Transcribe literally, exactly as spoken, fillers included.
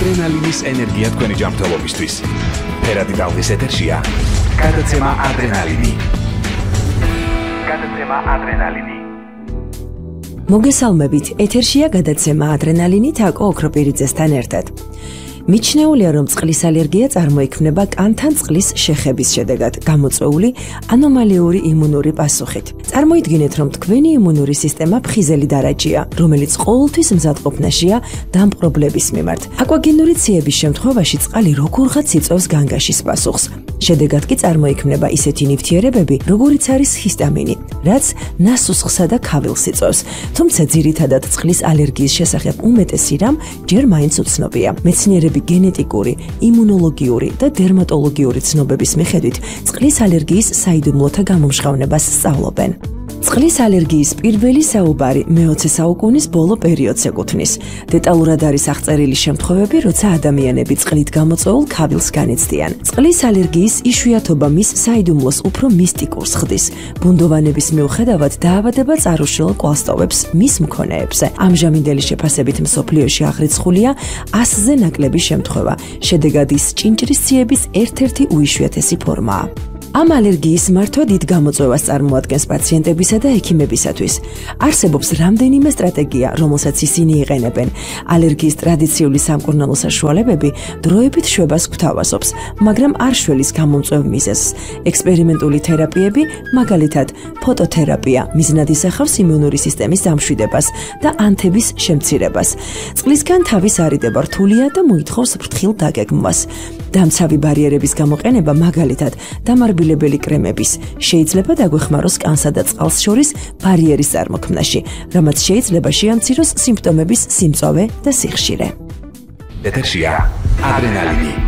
ადრენალინის ენერგია თქვენი ჯანმრთელობისთვის. ფერადი ტალღის ეთერშია გადაცემა ადრენალინი. გადაცემა ადრენალინი. მოგესალმებით, ეთერშია გადაცემა ადრენალინი თაკო ოქროპირიძესთან ერთად. მიჩნეულია, რომ წყლის ალერგია წარმოიქმნება კანთან წყლის შეხების შედეგად გამოწვეული ანომალიური იმუნური პასუხით. წარმოიდგინეთ, რომ თქვენი იმუნური სისტემა ფხიზელი დარაჯია, რომელიც ყოველთვის მზადყოფნაშია დამპყრობლების მიმართ. აკვაგენური ციების შემთხვევაში წყალი როგორღაც იწვევს განგაშის პასუხს. შედეგად კი წარმოიქმნება ისეთი ნივთიერებები, როგორიც არის ჰისტამინი, რაც ნასუსხსა და ქავილს იწვევს. თუმცა ძირითადად წყლის ალერგიის შესახებ უმეტესი რამ ჯერ მაინც უცნობია. მეცნიერები გენეტიკური, იმუნოლოგიური და დერმატოლოგიური ცნობების მიხედვით წყლის ალერგიის საიდუმლოთა გამომჟღავნებას სწავლობენ. წყლის ალერგიის პირველი საუბარი მეოცე საუკუნის ბოლო პერიოდს ეკუთვნის. დეტალურად არის აღწერილი შემთხვევები, როცა ადამიანები წყლით გამოწვეულ ქავილს განიცდიან. წყლის ალერგიის იშვიათობა მის საიდუმლოს უფრო მისტიკურს ხდის. ბუნდოვანების მიუხედავად დაავადება წარუშლელ კვალსტოვებს მის მქონეებზე. ამჟამინდელი შეფასებით მსოფლიოში აღრიცხულია ასზე ნაკლები შემთხვევა. შედეგად ის ჭინჭრის ციების ერთ-ერთი უიშვიათესი ფორმაა. ამ ალერგიის მართვა დიდ გამოწვევას წარმოადგენს პაციენტებისა და ექიმებისათვის. არსებობს რამდენიმე სტრატეგია, რომელსაც ისინი იყენებენ. ალერგიის ტრადიციული სამკურნალო საშუალებები დროებით შვებას გვთავაზობს, მაგრამ არ შველის გამომწვევ მიზეზს. ექსპერიმენტული თერაპიები, მაგალითად, ფოტოთერაპია, მიზნად ისახავს იმუნური სისტემის დამშვიდებას და ანთების შემცირებას. წყლისგან თავის არიდება რთულია და მოითხოვს ფრთხილ დაგეგმვას. დამცავი ბარიერების გამოყენება, მაგალითად, დამარბილებელი კრემების შეიძლება დაგვეხმაროს კანსა და წყალს შორის ბარიერის წარმოქმნაში, რამაც შეიძლება შეამციროს სიმპტომების სიმწვავე და სიხშირე. ეთერშია ადრენალინი.